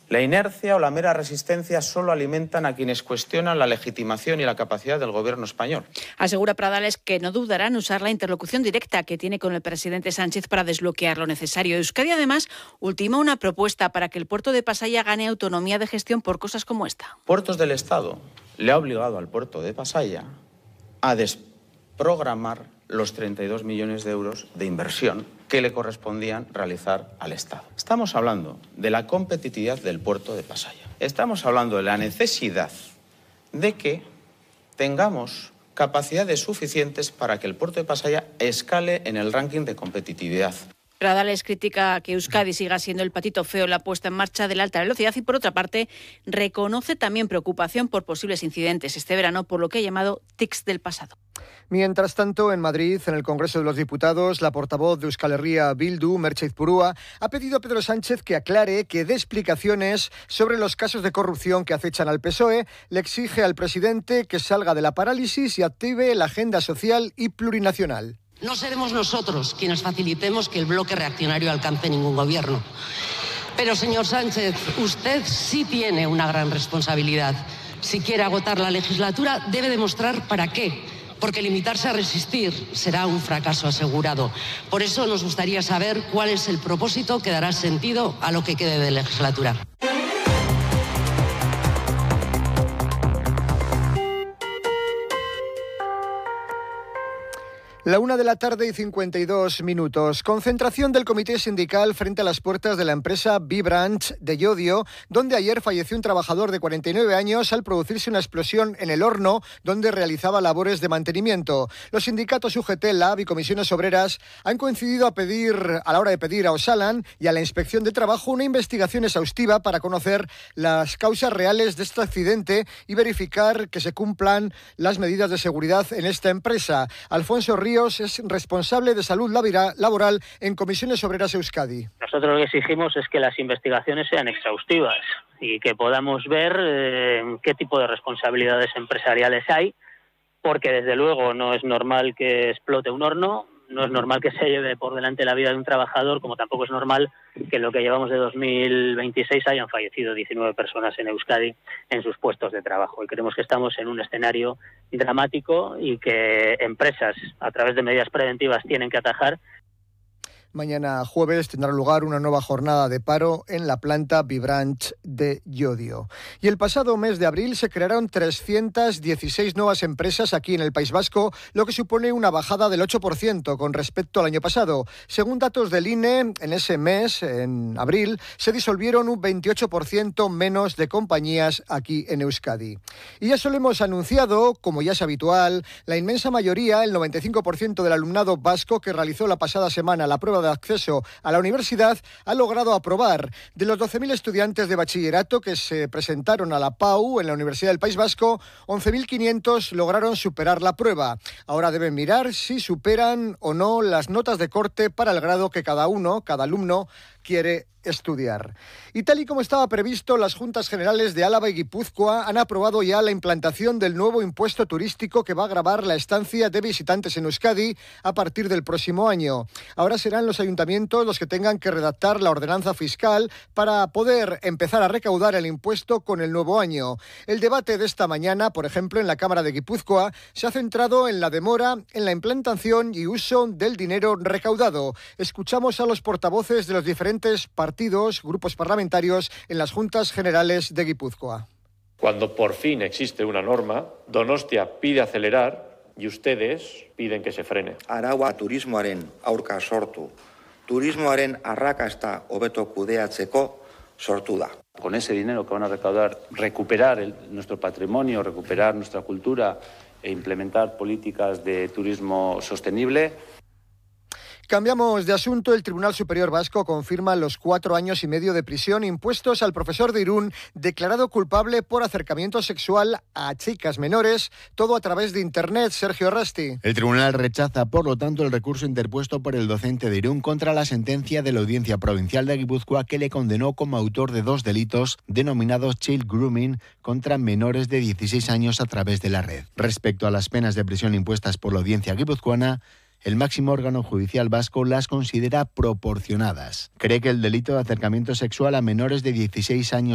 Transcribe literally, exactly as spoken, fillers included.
La inercia o la mera resistencia solo alimentan a quienes cuestionan la legitimación y la capacidad del gobierno español. Asegura Pradales que no dudarán en usar la interlocución directa que tiene con el presidente Sánchez para desbloquear lo necesario. Euskadi, además, ultima una propuesta para que el puerto de Pasaia gane autonomía de gestión por cosas como esta. Puertos del Estado le ha obligado al puerto de Pasaia a desprogramar los treinta y dos millones de euros de inversión que le correspondían realizar al Estado. Estamos hablando de la competitividad del puerto de Pasaia. Estamos hablando de la necesidad de que tengamos capacidades suficientes para que el puerto de Pasaia escale en el ranking de competitividad. Pradales critica que Euskadi siga siendo el patito feo en la puesta en marcha de la alta velocidad y, por otra parte, reconoce también preocupación por posibles incidentes este verano por lo que ha llamado tics del pasado. Mientras tanto, en Madrid, en el Congreso de los Diputados, la portavoz de Euskal Herria Bildu, Merche Izpurua, ha pedido a Pedro Sánchez que aclare, que dé explicaciones sobre los casos de corrupción que acechan al P S O E. Le exige al presidente que salga de la parálisis y active la agenda social y plurinacional. No seremos nosotros quienes facilitemos que el bloque reaccionario alcance ningún gobierno. Pero, señor Sánchez, usted sí tiene una gran responsabilidad. Si quiere agotar la legislatura, debe demostrar para qué. Porque limitarse a resistir será un fracaso asegurado. Por eso nos gustaría saber cuál es el propósito que dará sentido a lo que quede de legislatura. La una de la tarde y cincuenta y dos minutos. Concentración del comité sindical frente a las puertas de la empresa Vibrant de Llodio, donde ayer falleció un trabajador de cuarenta y nueve años al producirse una explosión en el horno donde realizaba labores de mantenimiento. Los sindicatos U G T, Lab y comisiones obreras han coincidido a pedir, a la hora de pedir a Osalan y a la Inspección de Trabajo una investigación exhaustiva para conocer las causas reales de este accidente y verificar que se cumplan las medidas de seguridad en esta empresa. Alfonso Ríos es responsable de salud laboral en Comisiones Obreras Euskadi. Nosotros lo que exigimos es que las investigaciones sean exhaustivas y que podamos ver eh, qué tipo de responsabilidades empresariales hay, porque desde luego no es normal que explote un horno, no es normal que se lleve por delante la vida de un trabajador, como tampoco es normal que en lo que llevamos de dos mil veintiséis hayan fallecido diecinueve personas en Euskadi en sus puestos de trabajo. Y creemos que estamos en un escenario dramático y que empresas, a través de medidas preventivas, tienen que atajar. Mañana jueves tendrá lugar una nueva jornada de paro en la planta Vibrant de Llodio. Y el pasado mes de abril se crearon trescientas dieciséis nuevas empresas aquí en el País Vasco, lo que supone una bajada del ocho por ciento con respecto al año pasado. Según datos del I N E, en ese mes, en abril, se disolvieron un veintiocho por ciento menos de compañías aquí en Euskadi. Y ya solo hemos anunciado, como ya es habitual, la inmensa mayoría, el noventa y cinco por ciento del alumnado vasco que realizó la pasada semana la prueba de acceso a la universidad ha logrado aprobar. De los doce mil estudiantes de bachillerato que se presentaron a la P A U en la Universidad del País Vasco, once mil quinientos lograron superar la prueba. Ahora deben mirar si superan o no las notas de corte para el grado que cada uno, cada alumno, quiere estudiar. Y tal y como estaba previsto, las Juntas Generales de Álava y Guipúzcoa han aprobado ya la implantación del nuevo impuesto turístico que va a gravar la estancia de visitantes en Euskadi a partir del próximo año. Ahora serán los ayuntamientos los que tengan que redactar la ordenanza fiscal para poder empezar a recaudar el impuesto con el nuevo año. El debate de esta mañana, por ejemplo, en la Cámara de Guipúzcoa, se ha centrado en la demora en la implantación y uso del dinero recaudado. Escuchamos a los portavoces de los diferentes partidos partidos, grupos parlamentarios en las Juntas Generales de Guipúzcoa. Cuando por fin existe una norma, Donostia pide acelerar y ustedes piden que se frene. Araua turismoaren aurka sortu, turismoaren arrakasta hobeto kudeatzeko sortu da. Con ese dinero que van a recaudar, recuperar el, nuestro patrimonio, recuperar nuestra cultura e implementar políticas de turismo sostenible. Cambiamos de asunto. El Tribunal Superior Vasco confirma los cuatro años y medio de prisión impuestos al profesor de Irún, declarado culpable por acercamiento sexual a chicas menores, todo a través de Internet. Sergio Rasti. El tribunal rechaza, por lo tanto, el recurso interpuesto por el docente de Irún contra la sentencia de la Audiencia Provincial de Guipúzcoa, que le condenó como autor de dos delitos denominados child grooming contra menores de dieciséis años a través de la red. Respecto a las penas de prisión impuestas por la Audiencia guipuzcoana, el máximo órgano judicial vasco las considera proporcionadas. Cree que el delito de acercamiento sexual a menores de dieciséis años